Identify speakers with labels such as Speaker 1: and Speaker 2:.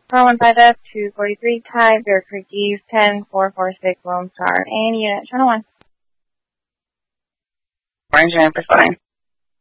Speaker 1: 415F 243 type, Bear Creek East, 10446 Lone Star, and unit channel 1. Orange and for spine.